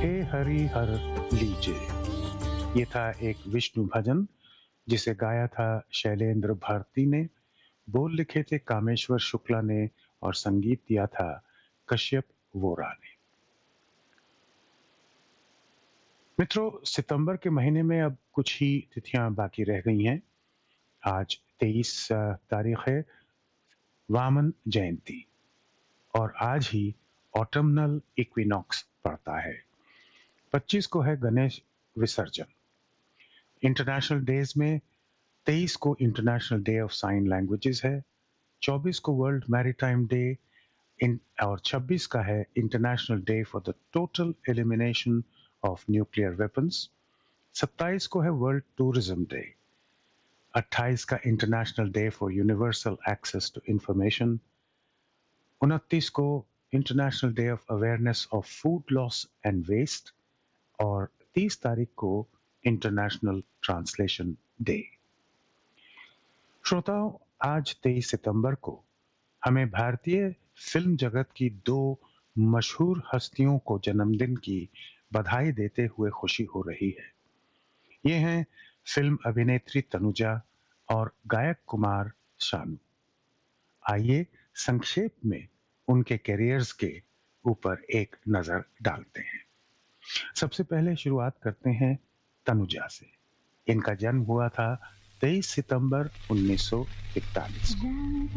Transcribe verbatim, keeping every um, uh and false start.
हे हरि हर लीजे। ये था एक विष्णु भजन जिसे गाया था शैलेंद्र भारती ने, बोल लिखे थे कामेश्वर शुक्ला ने और संगीत दिया था कश्यप वोरा ने। मित्रों, सितंबर के महीने में अब कुछ ही तिथियां बाकी रह गई हैं। आज तेईस तारीख है, वामन जयंती, और आज ही ऑटमनल इक्विनॉक्स पड़ता है। पच्चीस को है गणेश विसर्जन। इंटरनेशनल डेज में तेईस को international day of sine languages है, चौबीस को वर्ल्ड मैरीटाइम डे इन और छब्बीस का है international day for the total elimination of nuclear weapons. सत्ताईस को है वर्ल्ड टूरिज्म डे। अट्ठाईस का international day for universal access to information. उनतीस को international day of awareness of food loss and waste, और तीस तारीख को इंटरनेशनल ट्रांसलेशन डे। श्रोताओं, आज तेईस सितंबर को हमें भारतीय फिल्म जगत की दो मशहूर हस्तियों को जन्मदिन की बधाई देते हुए खुशी हो रही है। ये हैं फिल्म अभिनेत्री तनुजा और गायक कुमार शानू। आइए संक्षेप में उनके कैरियर्स के ऊपर एक नजर डालते हैं। सबसे पहले शुरुआत करते हैं तनुजा से। इनका जन्म हुआ था तेईस सितंबर उन्नीस सौ इकतालीस को।